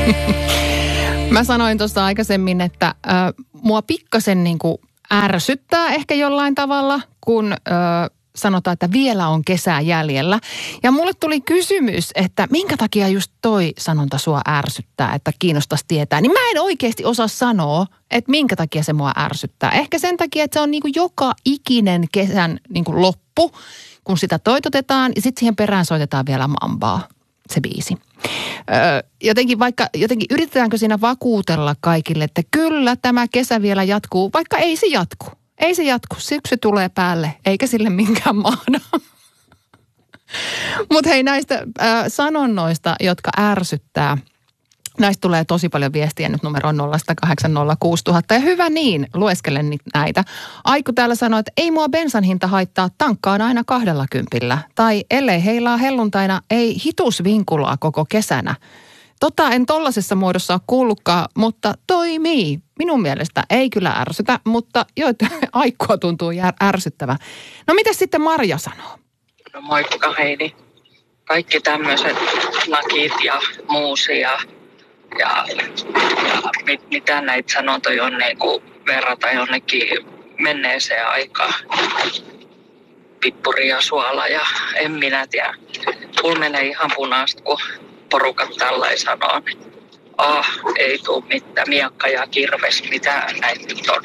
Mä sanoin tuossa aikaisemmin, että mua pikkasen niin kuin ärsyttää ehkä jollain tavalla, kun sanotaan, että vielä on kesää jäljellä. Ja mulle tuli kysymys, että minkä takia just toi sanonta sua ärsyttää, että kiinnostaisi tietää. Niin mä en oikeasti osaa sanoa, että minkä takia se mua ärsyttää. Ehkä sen takia, että se on niin kuin joka ikinen kesän niin kuin loppu, kun sitä toitotetaan ja sitten siihen perään soitetaan vielä mambaa, se biisi. Jotenkin yritetäänkö siinä vakuutella kaikille, että kyllä tämä kesä vielä jatkuu, vaikka ei se jatku. Ei se jatku, syksy tulee päälle, eikä sille minkään mahda. Mutta hei, näistä sanonnoista, jotka ärsyttää, näistä tulee tosi paljon viestiä nyt numeroon 0806000. Ja hyvä niin, lueskelen näitä. Aiku täällä sanoo, että ei mua bensan hinta haittaa, tankkaan aina 20. Tai ellei heilaa helluntaina, ei hitusvinkulaa koko kesänä. En tollasessa muodossa ole kuullutkaan, mutta toimii. Minun mielestä ei kyllä ärsytä, mutta joita Aikkua tuntuu ärsyttävä. No mitäs sitten Marja sanoo? No moikka Heidi. Kaikki tämmöiset lakit ja muusia ja mitä näitä sanontoja on niin kuin verrata jonnekin menneeseen aikaan. Pippuri ja suola ja en minä tiedä. Mulla menee ihan punaista, kun porukat tällainen sanoo. Ei tuu mitään. Miakka ja kirves, mitä näitä nyt on.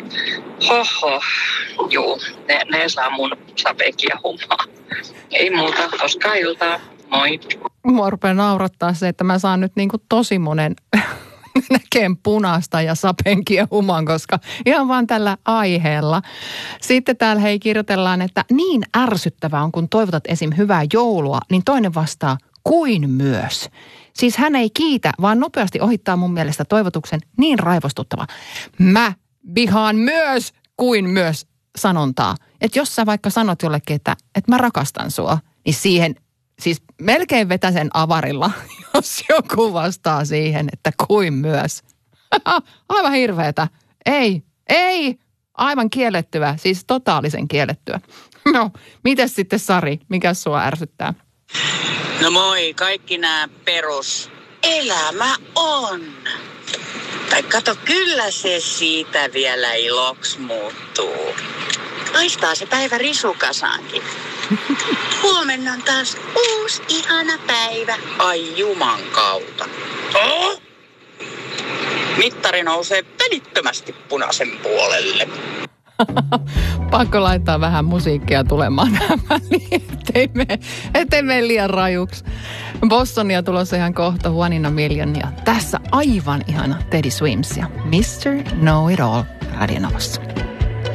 Juu, ne saa mun sapekia hummaa. Ei muuta, koskaan iltaa. Moi. Mua rupeaa naurattaa se, että mä saan nyt niinku tosi monen näkeen punaista ja sapenkiehuman, koska ihan vaan tällä aiheella. Sitten täällä kirjoitellaan, että niin ärsyttävää on, kun toivotat esim. Hyvää joulua, niin toinen vastaa kuin myös. Siis hän ei kiitä, vaan nopeasti ohittaa mun mielestä toivotuksen niin raivostuttava. Mä vihaan myös kuin myös sanontaa. Että jos sä vaikka sanot jollekin, että mä rakastan sua, niin siihen siis melkein vetäsen avarilla, jos joku vastaa siihen, että kuin myös. Aivan hirveetä. Ei, aivan kiellettyä, siis totaalisen kiellettyä. No, mites sitten Sari, mikä sua ärsyttää? No moi, kaikki nämä elämä on. Tai kato, kyllä se siitä vielä iloksi muuttuu. Laistaa se päivä risukasaankin. Huomenna on taas uusi ihana päivä. Ai juman kautta. Mittari nousee välittömästi punaisen puolelle. Pakko laittaa vähän musiikkia tulemaan väliin, ettei mene liian rajuksi. Bostonia tulossa ihan kohta, Juanina Million, ja tässä aivan ihana Teddy Swims ja Mr. Know It All Radio Novassa.